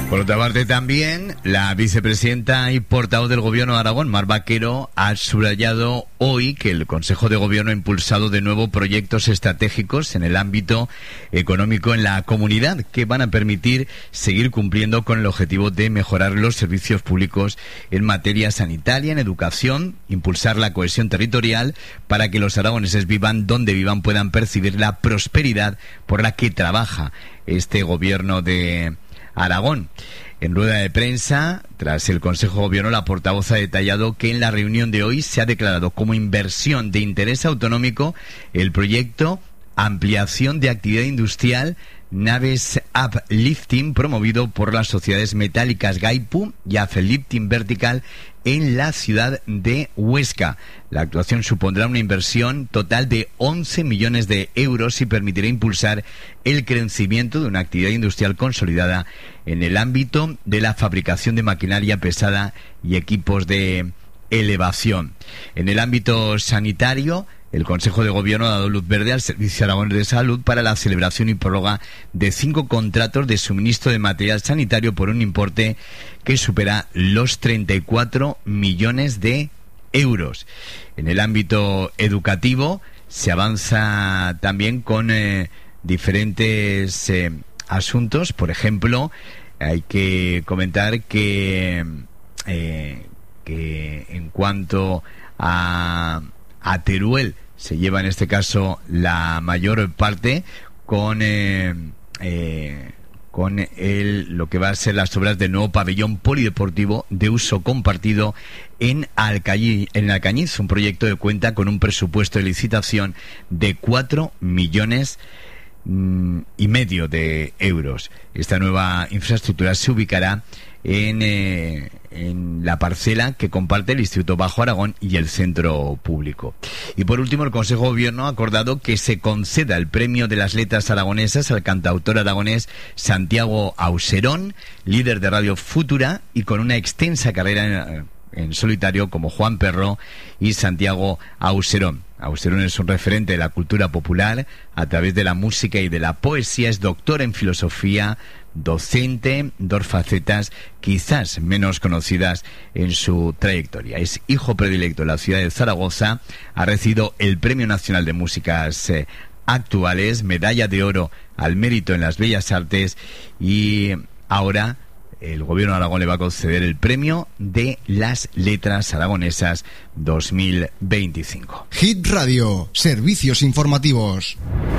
Por otra parte, también la vicepresidenta y portavoz del Gobierno de Aragón, Mar Vaquero, ha subrayado hoy que el Consejo de Gobierno ha impulsado de nuevo proyectos estratégicos en el ámbito económico en la comunidad que van a permitir seguir cumpliendo con el objetivo de mejorar los servicios públicos en materia sanitaria, en educación, impulsar la cohesión territorial para que los aragoneses vivan donde vivan, puedan percibir la prosperidad por la que trabaja este Gobierno de Aragón. En rueda de prensa, tras el Consejo de Gobierno, la portavoz ha detallado que en la reunión de hoy se ha declarado como inversión de interés autonómico el proyecto Ampliación de Actividad Industrial Naves Uplifting, promovido por las sociedades metálicas Gaipu y Uplifting Vertical en la ciudad de Huesca. La actuación supondrá una inversión total de 11 millones de euros y permitirá impulsar el crecimiento de una actividad industrial consolidada en el ámbito de la fabricación de maquinaria pesada y equipos de elevación. En el ámbito sanitario, el Consejo de Gobierno ha dado luz verde al Servicio Aragonés de Salud para la celebración y prórroga de 5 contratos de suministro de material sanitario por un importe que supera los 34 millones de euros. En el ámbito educativo se avanza también con diferentes asuntos. Por ejemplo, hay que comentar que en cuanto a Teruel se lleva en este caso la mayor parte con lo que va a ser las obras del nuevo pabellón polideportivo de uso compartido en Alcañiz, un proyecto que cuenta con un presupuesto de licitación de 4,5 millones de euros. Esta nueva infraestructura se ubicará en la parcela que comparte el Instituto Bajo Aragón y el Centro Público. Y por último, el Consejo de Gobierno ha acordado que se conceda el premio de las letras aragonesas al cantautor aragonés Santiago Auserón, líder de Radio Futura y con una extensa carrera en solitario como Juan Perro y Santiago Auserón. Auserón es un referente de la cultura popular a través de la música y de la poesía. Es doctor en filosofía, docente, 2 facetas quizás menos conocidas en su trayectoria. Es hijo predilecto de la ciudad de Zaragoza, ha recibido el Premio Nacional de Músicas Actuales, medalla de oro al mérito en las bellas artes y ahora el Gobierno de Aragón le va a conceder el premio de las letras aragonesas 2025. Hit Radio, servicios informativos.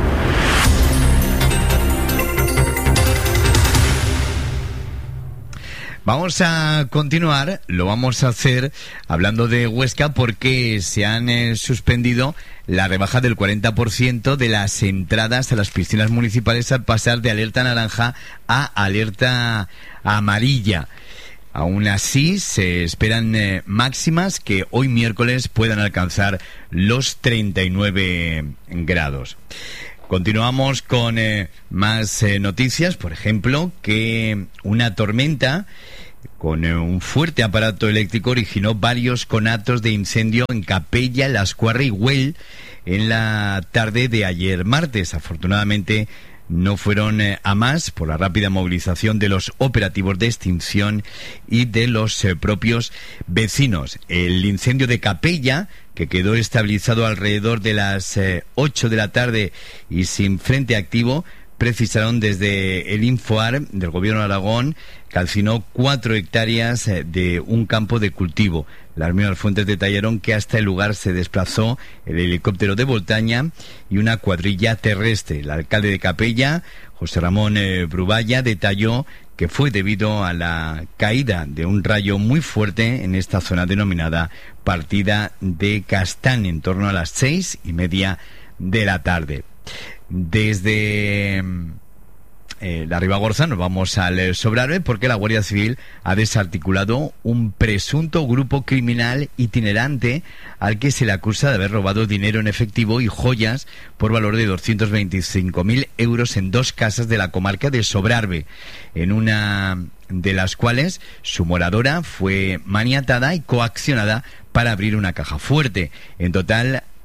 Vamos a continuar, lo vamos a hacer hablando de Huesca porque se han suspendido la rebaja del 40% de las entradas a las piscinas municipales al pasar de alerta naranja a alerta amarilla. Aún así, se esperan máximas que hoy miércoles puedan alcanzar los 39 grados. Continuamos con más noticias, por ejemplo, que una tormenta con un fuerte aparato eléctrico originó varios conatos de incendio en Capella, Lascuarra y Güell en la tarde de ayer martes. Afortunadamente no fueron a más por la rápida movilización de los operativos de extinción y de los propios vecinos. El incendio de Capella, que quedó estabilizado alrededor de las 8 de la tarde y sin frente activo, precisaron desde el Infoar del Gobierno de Aragón, calcinó 4 hectáreas de un campo de cultivo. Las mismas fuentes detallaron que hasta el lugar se desplazó el helicóptero de Voltaña y una cuadrilla terrestre. El alcalde de Capella, José Ramón Bruballa, detalló que fue debido a la caída de un rayo muy fuerte en esta zona denominada Partida de Castán, en torno a las 6:30 de la tarde. Desde la Ribagorza nos vamos al Sobrarbe porque la Guardia Civil ha desarticulado un presunto grupo criminal itinerante al que se le acusa de haber robado dinero en efectivo y joyas por valor de 225.000 euros en 2 casas de la comarca de Sobrarbe, en una de las cuales su moradora fue maniatada y coaccionada para abrir una caja fuerte. En total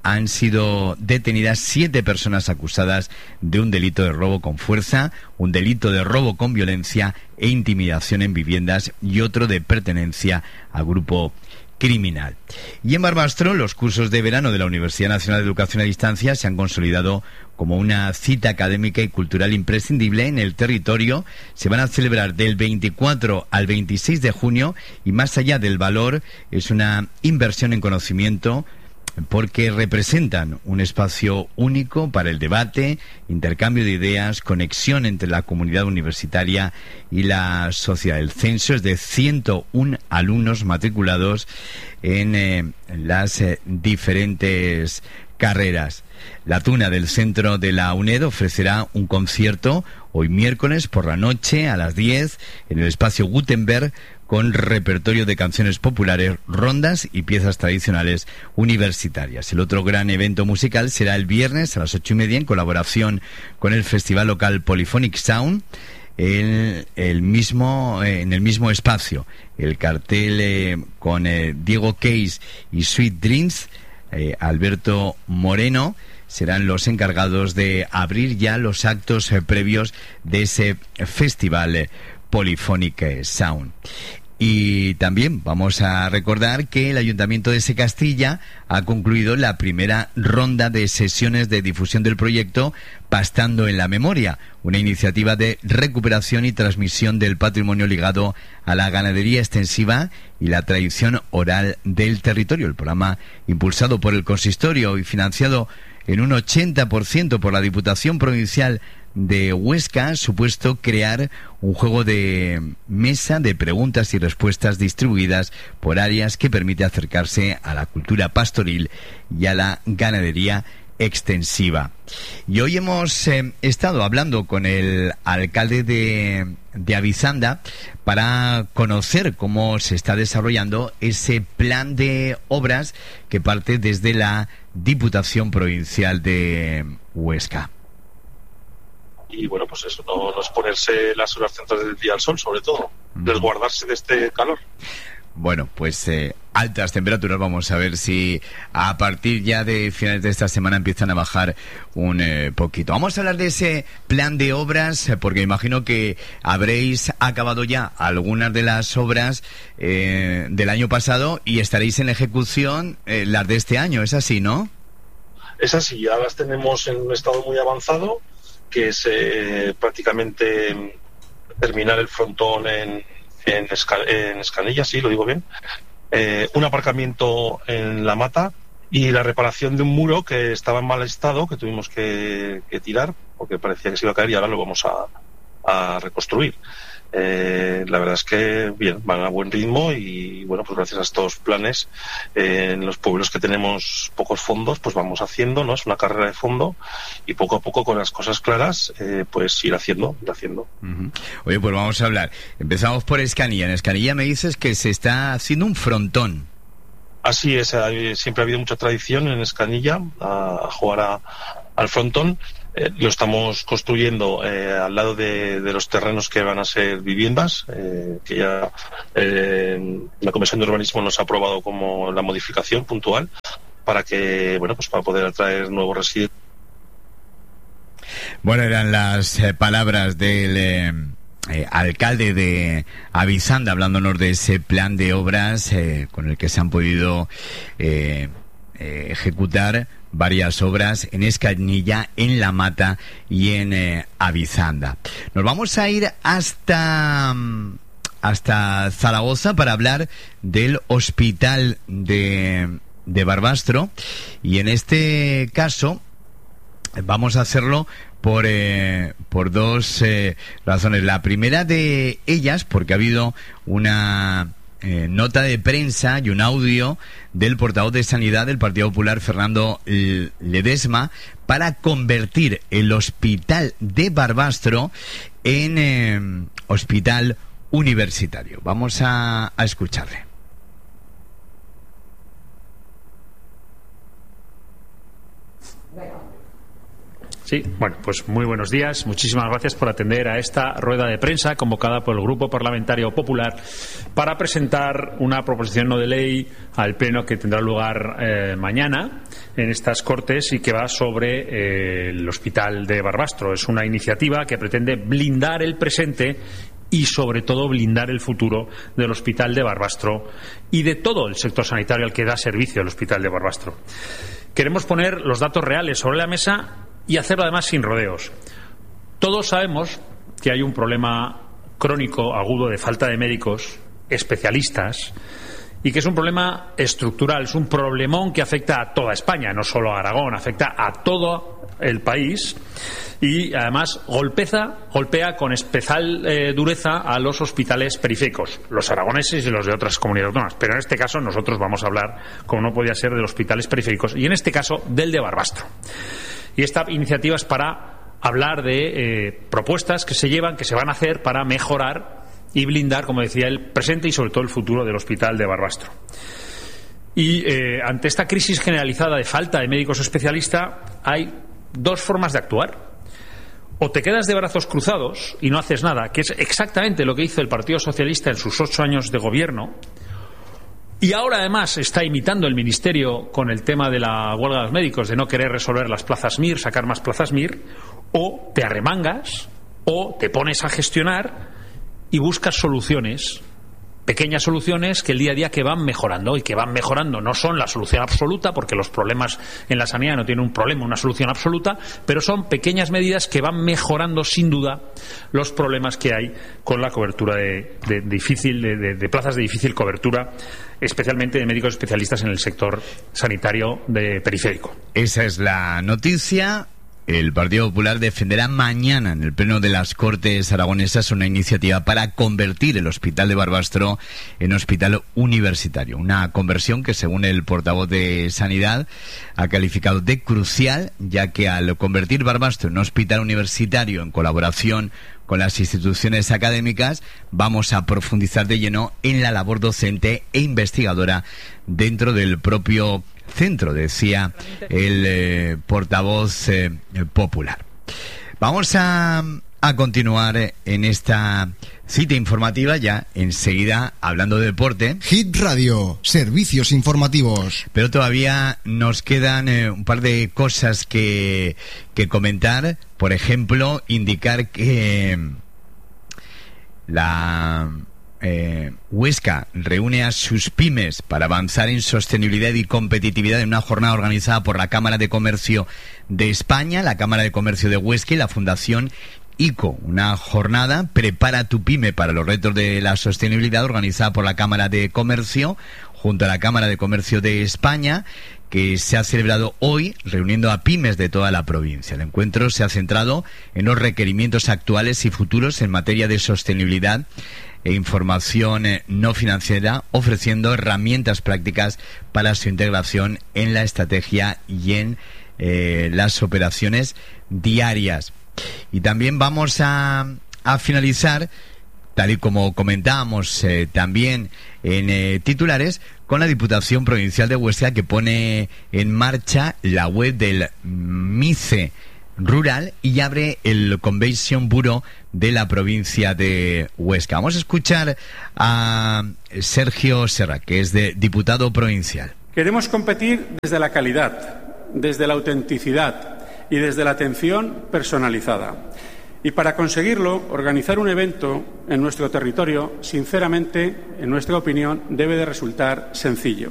han sido detenidas 7 personas acusadas de un delito de robo con fuerza, un delito de robo con violencia e intimidación en viviendas y otro de pertenencia a grupo criminal. Y en Barbastro, los cursos de verano de la Universidad Nacional de Educación a Distancia se han consolidado como una cita académica y cultural imprescindible en el territorio. Se van a celebrar del 24 al 26 de junio y más allá del valor, es una inversión en conocimiento porque representan un espacio único para el debate, intercambio de ideas, conexión entre la comunidad universitaria y la sociedad. El censo es de 101 alumnos matriculados en las diferentes carreras. La Tuna del centro de la UNED ofrecerá un concierto hoy miércoles por la noche a las 10 en el espacio Gutenberg, con repertorio de canciones populares, rondas y piezas tradicionales universitarias. El otro gran evento musical será el viernes a las 8:30 en colaboración con el festival local Polyphonic Sound en el mismo espacio. El cartel con Diego Case y Sweet Dreams, Alberto Moreno, serán los encargados de abrir ya los actos previos de ese festival Polyphonic Sound. Y también vamos a recordar que el Ayuntamiento de Secastilla ha concluido la primera ronda de sesiones de difusión del proyecto Pastando en la Memoria, una iniciativa de recuperación y transmisión del patrimonio ligado a la ganadería extensiva y la tradición oral del territorio. El programa, impulsado por el Consistorio y financiado en un 80% por la Diputación Provincial de Huesca, ha supuesto crear un juego de mesa de preguntas y respuestas distribuidas por áreas que permite acercarse a la cultura pastoril y a la ganadería extensiva. Y hoy hemos estado hablando con el alcalde de Avizanda para conocer cómo se está desarrollando ese plan de obras que parte desde la Diputación Provincial de Huesca. Y bueno, pues eso, no es ponerse las horas centrales del día al sol, sobre todo, resguardarse de este calor. Bueno, pues altas temperaturas. Vamos a ver si a partir ya de finales de esta semana empiezan a bajar un poquito. Vamos a hablar de ese plan de obras, porque imagino que habréis acabado ya algunas de las obras del año pasado y estaréis en ejecución las de este año. ¿Es así, no? Es así, ya las tenemos en un estado muy avanzado, que es prácticamente terminar el frontón en Escanilla, sí, lo digo bien, un aparcamiento en La Mata y la reparación de un muro que estaba en mal estado, que tuvimos que tirar porque parecía que se iba a caer y ahora lo vamos a reconstruir. La verdad es que bien, van a buen ritmo y bueno, pues gracias a estos planes en los pueblos que tenemos pocos fondos, pues vamos haciendo, ¿no? Es una carrera de fondo y poco a poco con las cosas claras, pues ir haciendo. Uh-huh. Oye, pues vamos a hablar. Empezamos por Escanilla. En Escanilla me dices que se está haciendo un frontón. Así es, siempre ha habido mucha tradición en Escanilla a jugar al frontón. Lo estamos construyendo al lado de los terrenos que van a ser viviendas, que ya la Comisión de Urbanismo nos ha aprobado como la modificación puntual para que, bueno, pues para poder atraer nuevos residentes. Bueno, eran las palabras del alcalde de Avizanda hablándonos de ese plan de obras con el que se han podido ejecutar varias obras en Escanilla, en La Mata y en Avizanda. Nos vamos a ir hasta Zaragoza para hablar del hospital de Barbastro, y en este caso vamos a hacerlo por dos razones. La primera de ellas, porque ha habido una nota de prensa y un audio del portavoz de Sanidad del Partido Popular, Fernando Ledesma, para convertir el hospital de Barbastro en hospital universitario. Vamos a escucharle. Sí, bueno, pues muy buenos días. Muchísimas gracias por atender a esta rueda de prensa convocada por el Grupo Parlamentario Popular para presentar una proposición no de ley al Pleno que tendrá lugar mañana en estas Cortes y que va sobre el Hospital de Barbastro. Es una iniciativa que pretende blindar el presente y, sobre todo, blindar el futuro del Hospital de Barbastro y de todo el sector sanitario al que da servicio el Hospital de Barbastro. Queremos poner los datos reales sobre la mesa y hacerlo además sin rodeos. Todos sabemos que hay un problema crónico, agudo, de falta de médicos especialistas y que es un problema estructural, es un problemón que afecta a toda España, no solo a Aragón, afecta a todo el país y además golpea con especial dureza a los hospitales periféricos, los aragoneses y los de otras comunidades autónomas. Pero en este caso nosotros vamos a hablar, como no podía ser, de los hospitales periféricos y en este caso del de Barbastro. Y esta iniciativa es para hablar de propuestas que se van a hacer para mejorar y blindar, como decía, el presente y sobre todo el futuro del Hospital de Barbastro. Y ante esta crisis generalizada de falta de médicos especialistas hay dos formas de actuar. O te quedas de brazos cruzados y no haces nada, que es exactamente lo que hizo el Partido Socialista en sus 8 años de gobierno, y ahora además está imitando el Ministerio con el tema de la huelga de los médicos, de no querer resolver las plazas MIR, sacar más plazas MIR, o te arremangas o te pones a gestionar y buscas soluciones, pequeñas soluciones que el día a día que van mejorando y que van mejorando. No son la solución absoluta, porque los problemas en la sanidad no tienen una solución absoluta, pero son pequeñas medidas que van mejorando sin duda los problemas que hay con la cobertura de plazas de difícil cobertura, especialmente de médicos especialistas en el sector sanitario periférico. Esa es la noticia. El Partido Popular defenderá mañana en el Pleno de las Cortes Aragonesas una iniciativa para convertir el Hospital de Barbastro en hospital universitario. Una conversión que, según el portavoz de Sanidad, ha calificado de crucial, ya que al convertir Barbastro en hospital universitario en colaboración con las instituciones académicas, vamos a profundizar de lleno en la labor docente e investigadora dentro del propio centro, decía el portavoz popular. Vamos a continuar en esta cita informativa ya enseguida hablando de deporte. Hit Radio, servicios informativos. Pero todavía nos quedan un par de cosas que comentar. Por ejemplo, indicar que la Huesca reúne a sus pymes para avanzar en sostenibilidad y competitividad en una jornada organizada por la Cámara de Comercio de España, la Cámara de Comercio de Huesca y la Fundación ICO. Una jornada Prepara tu pyme para los retos de la sostenibilidad organizada por la Cámara de Comercio junto a la Cámara de Comercio de España, que se ha celebrado hoy reuniendo a pymes de toda la provincia. El encuentro se ha centrado en los requerimientos actuales y futuros en materia de sostenibilidad e información no financiera, ofreciendo herramientas prácticas para su integración en la estrategia y en las operaciones diarias. Y también vamos a finalizar, tal y como comentábamos también en titulares, con la Diputación Provincial de Huesca, que pone en marcha la web del MICE Rural y abre el Convention Bureau de la provincia de Huesca. Vamos a escuchar a Sergio Serra, que es diputado provincial. Queremos competir desde la calidad, desde la autenticidad y desde la atención personalizada. Y para conseguirlo, organizar un evento en nuestro territorio, sinceramente, en nuestra opinión, debe de resultar sencillo.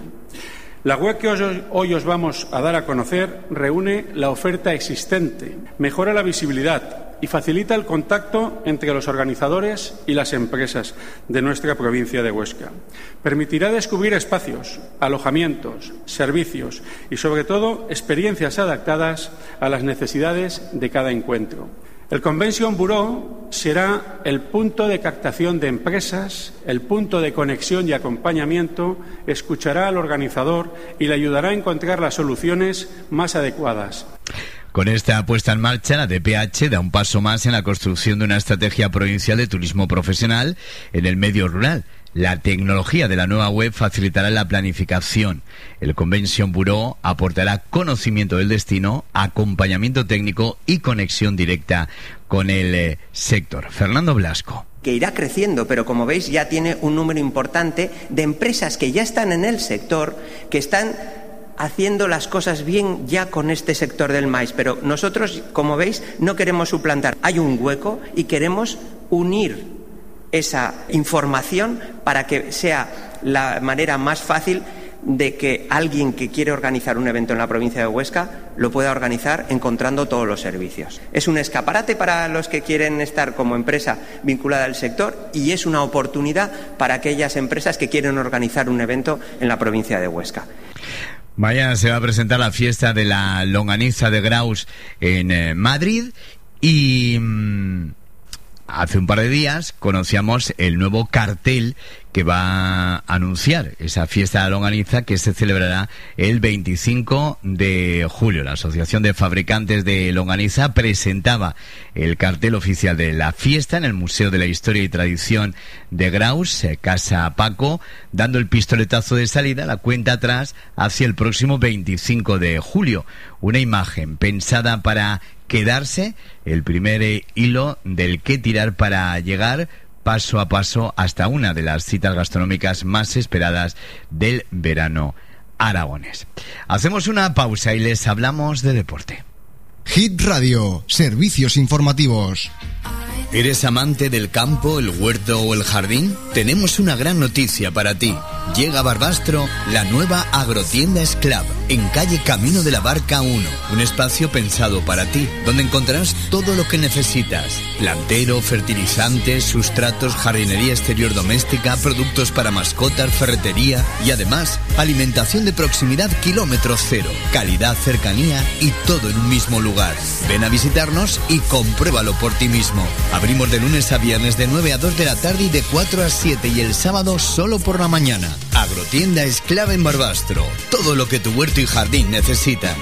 La web que hoy os vamos a dar a conocer reúne la oferta existente, mejora la visibilidad y facilita el contacto entre los organizadores y las empresas de nuestra provincia de Huesca. Permitirá descubrir espacios, alojamientos, servicios y, sobre todo, experiencias adaptadas a las necesidades de cada encuentro. El Convention Bureau será el punto de captación de empresas, el punto de conexión y acompañamiento, escuchará al organizador y le ayudará a encontrar las soluciones más adecuadas. Con esta puesta en marcha, la DPH da un paso más en la construcción de una estrategia provincial de turismo profesional en el medio rural. La tecnología de la nueva web facilitará la planificación. El Convention Bureau aportará conocimiento del destino, acompañamiento técnico y conexión directa con el sector. Fernando Blasco. Que irá creciendo, pero como veis ya tiene un número importante de empresas que ya están en el sector, que están haciendo las cosas bien ya con este sector del maíz. Pero nosotros, como veis, no queremos suplantar. Hay un hueco y queremos unir esa información para que sea la manera más fácil de que alguien que quiere organizar un evento en la provincia de Huesca lo pueda organizar encontrando todos los servicios. Es un escaparate para los que quieren estar como empresa vinculada al sector y es una oportunidad para aquellas empresas que quieren organizar un evento en la provincia de Huesca. Mañana se va a presentar la fiesta de la longaniza de Graus en Madrid y hace un par de días conocíamos el nuevo cartel que va a anunciar esa fiesta de la longaniza que se celebrará el 25 de julio. La Asociación de Fabricantes de Longaniza presentaba el cartel oficial de la fiesta en el Museo de la Historia y Tradición de Graus, Casa Paco, dando el pistoletazo de salida, la cuenta atrás hacia el próximo 25 de julio. Una imagen pensada para quedarse, el primer hilo del que tirar para llegar paso a paso hasta una de las citas gastronómicas más esperadas del verano aragonés. Hacemos una pausa y les hablamos de deporte. Hit Radio, servicios informativos. ¿Eres amante del campo, el huerto o el jardín? Tenemos una gran noticia para ti. Llega a Barbastro la nueva agrotienda Esclav, en calle Camino de la Barca 1. Un espacio pensado para ti, donde encontrarás todo lo que necesitas. Plantero, fertilizantes, sustratos, jardinería exterior doméstica, productos para mascotas, ferretería y además alimentación de proximidad kilómetro cero. Calidad, cercanía y todo en un mismo lugar. Ven a visitarnos y compruébalo por ti mismo. Abrimos de lunes a viernes de 9 a 2 de la tarde y de 4 a 7 y el sábado solo por la mañana. Agrotienda Esclava en Barbastro. Todo lo que tu huerto y jardín necesitan.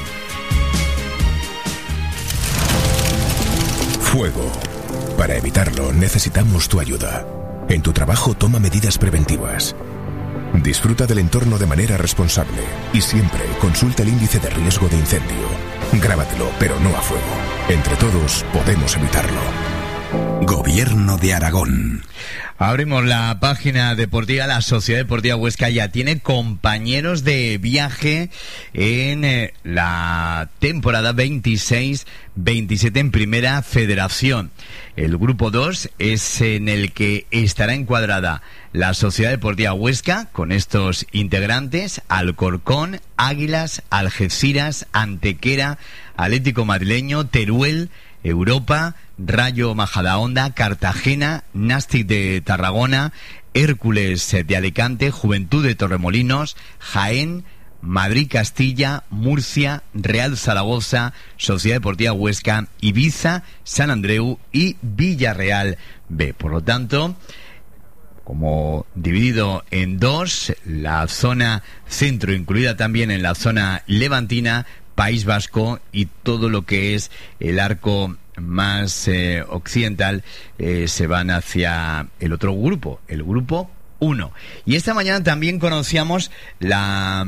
Fuego. Para evitarlo necesitamos tu ayuda. En tu trabajo toma medidas preventivas. Disfruta del entorno de manera responsable y siempre consulta el índice de riesgo de incendio. Grábatelo, pero no a fuego. Entre todos podemos evitarlo. Gobierno de Aragón. Abrimos la página deportiva. La Sociedad Deportiva Huesca ya tiene compañeros de viaje en la temporada 26-27 en Primera Federación. El grupo 2 es en el que estará encuadrada la Sociedad Deportiva Huesca con estos integrantes: Alcorcón, Águilas, Algeciras, Antequera, Atlético Madrileño, Teruel, Europa, Rayo Majadahonda, Cartagena, Nàstic de Tarragona, Hércules de Alicante, Juventud de Torremolinos, Jaén, Madrid-Castilla, Murcia, Real Zaragoza, Sociedad Deportiva Huesca, Ibiza, Sant Andreu y Villarreal B. Por lo tanto, como dividido en dos, la zona centro incluida también en la zona levantina, País Vasco y todo lo que es el arco más occidental se van hacia el otro grupo, el grupo 1. Y esta mañana también conocíamos la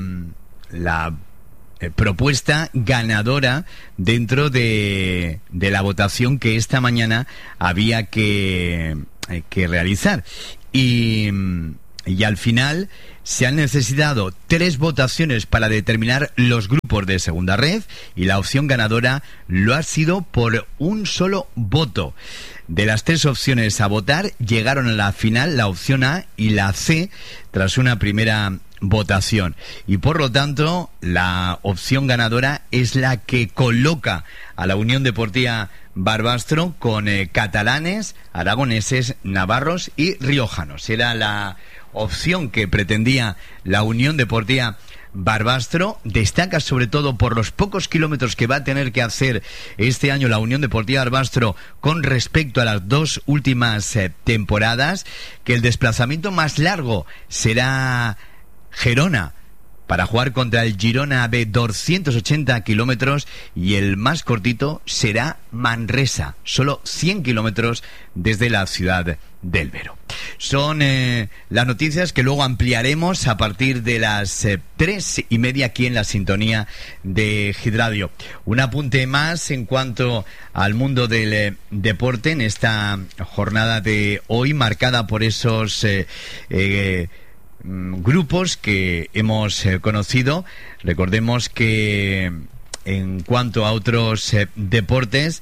propuesta ganadora dentro de la votación que esta mañana había que realizar. Y al final se han necesitado 3 votaciones para determinar los grupos de segunda red y la opción ganadora lo ha sido por un solo voto. De las 3 opciones a votar llegaron a la final la opción A y la C tras una primera votación y por lo tanto la opción ganadora es la que coloca a la Unión Deportiva Barbastro con catalanes, aragoneses, navarros y riojanos. Era la opción que pretendía la Unión Deportiva Barbastro. Destaca sobre todo por los pocos kilómetros que va a tener que hacer este año la Unión Deportiva Barbastro con respecto a las 2 últimas temporadas, que el desplazamiento más largo será Gerona para jugar contra el Girona B, 280 kilómetros, y el más cortito será Manresa, solo 100 kilómetros desde la ciudad del Vero. Son las noticias que luego ampliaremos a partir de las 3:30 aquí en la sintonía de Hit Radio. Un apunte más en cuanto al mundo del deporte en esta jornada de hoy, marcada por esos grupos que hemos conocido. Recordemos que en cuanto a otros deportes,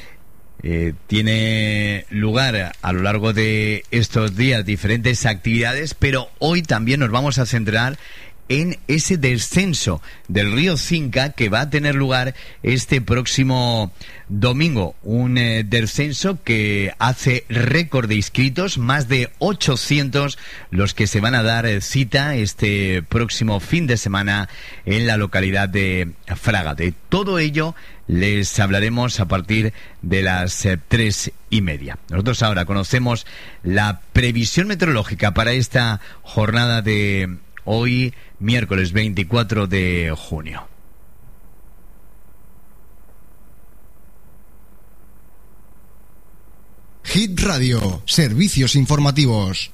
tiene lugar a lo largo de estos días diferentes actividades, pero hoy también nos vamos a centrar en ese descenso del río Cinca que va a tener lugar este próximo domingo. Un descenso que hace récord de inscritos, más de 800 los que se van a dar cita este próximo fin de semana en la localidad de Fraga. De todo ello les hablaremos a partir de las 3:30. Nosotros ahora conocemos la previsión meteorológica para esta jornada de hoy, miércoles 24 de junio. Hit Radio, servicios informativos.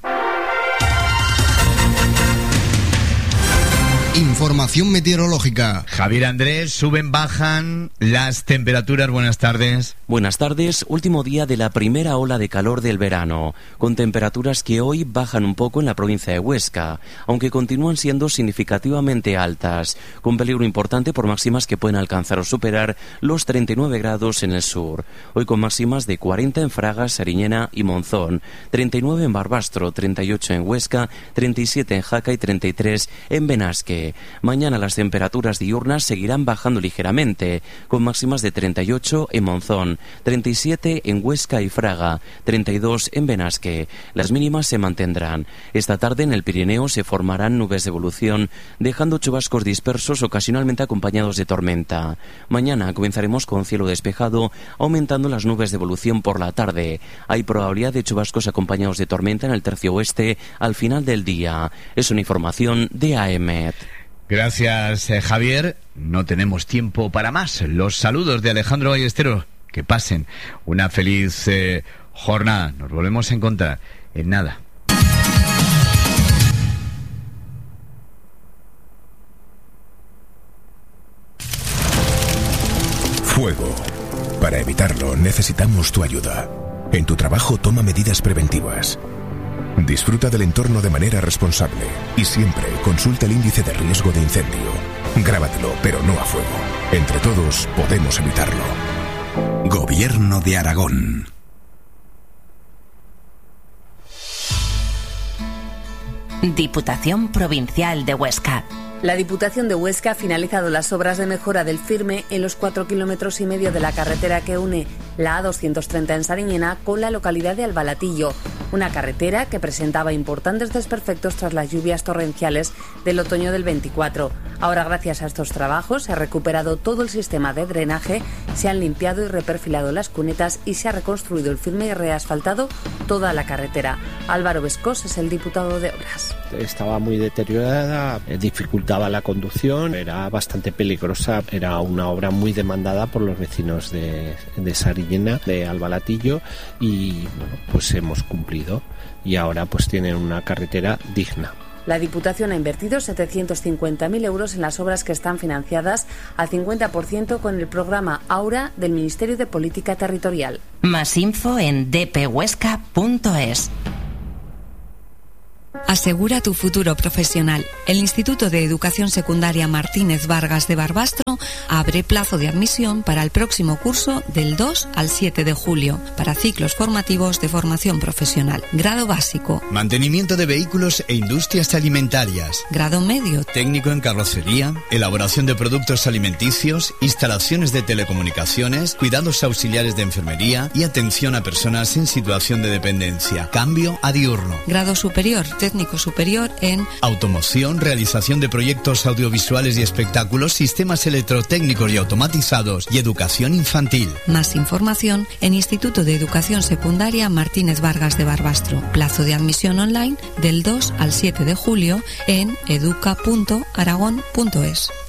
Información meteorológica. Javier Andrés, suben, bajan las temperaturas. Buenas tardes. Buenas tardes. Último día de la primera ola de calor del verano, con temperaturas que hoy bajan un poco en la provincia de Huesca, aunque continúan siendo significativamente altas, con peligro importante por máximas que pueden alcanzar o superar los 39 grados en el sur. Hoy con máximas de 40 en Fraga, Sariñena y Monzón, 39 en Barbastro, 38 en Huesca, 37 en Jaca y 33 en Benasque. Mañana las temperaturas diurnas seguirán bajando ligeramente, con máximas de 38 en Monzón, 37 en Huesca y Fraga, 32 en Benasque. Las mínimas se mantendrán. Esta tarde en el Pirineo se formarán nubes de evolución, dejando chubascos dispersos ocasionalmente acompañados de tormenta. Mañana comenzaremos con cielo despejado, aumentando las nubes de evolución por la tarde. Hay probabilidad de chubascos acompañados de tormenta en el tercio oeste al final del día. Es una información de AEMET. Gracias, Javier. No tenemos tiempo para más. Los saludos de Alejandro Ballesteros. Que pasen una feliz jornada. Nos volvemos a encontrar en nada. Fuego. Para evitarlo necesitamos tu ayuda. En tu trabajo toma medidas preventivas. Disfruta del entorno de manera responsable y siempre consulta el índice de riesgo de incendio. Grábatelo, pero no a fuego. Entre todos podemos evitarlo. Gobierno de Aragón. Diputación Provincial de Huesca. La Diputación de Huesca ha finalizado las obras de mejora del firme en los 4,5 kilómetros de la carretera que une la A230 en Sariñena con la localidad de Albalatillo, una carretera que presentaba importantes desperfectos tras las lluvias torrenciales del otoño del 24. Ahora, gracias a estos trabajos, se ha recuperado todo el sistema de drenaje, se han limpiado y reperfilado las cunetas y se ha reconstruido el firme y reasfaltado toda la carretera. Álvaro Vescós es el diputado de Obras. Estaba muy deteriorada, dificultaba la conducción, era bastante peligrosa, era una obra muy demandada por los vecinos de Sariñena, de Albalatillo, y bueno, pues hemos cumplido y ahora pues tienen una carretera digna. La Diputación ha invertido 750.000 euros en las obras que están financiadas al 50% con el programa Aura del Ministerio de Política Territorial. Más info en dphuesca.es. Asegura tu futuro profesional. El Instituto de Educación Secundaria Martínez Vargas de Barbastro abre plazo de admisión para el próximo curso del 2 al 7 de julio para ciclos formativos de formación profesional. Grado básico. Mantenimiento de vehículos e industrias alimentarias. Grado medio. Técnico en carrocería, elaboración de productos alimenticios, instalaciones de telecomunicaciones, cuidados auxiliares de enfermería y atención a personas en situación de dependencia. Cambio a diurno. Grado superior. Técnico superior en automoción, realización de proyectos audiovisuales y espectáculos, sistemas electrotécnicos y automatizados y educación infantil. Más información en Instituto de Educación Secundaria Martínez Vargas de Barbastro. Plazo de admisión online del 2 al 7 de julio en educa.aragón.es.